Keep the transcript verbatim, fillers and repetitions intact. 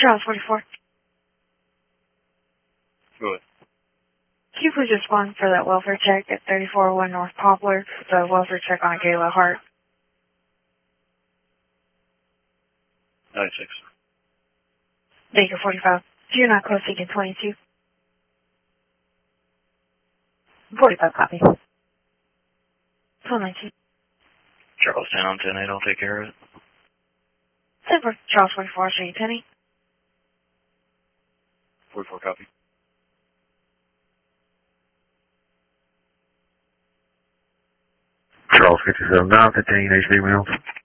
Charles forty-four. Go ahead. Can you please respond for that welfare check at thirty-four oh one North Poplar, the welfare check on Gayla Hart? ninety-six. Baker forty-five. You're not close seeking twenty-two. forty-five copy. twelve nineteen. Charles ten on ten eight, I'll take care of it. Super. Charles forty-four, I'll show you Penny. forty-four copy. Charles fifty-seven nine, fifteen H D Mills.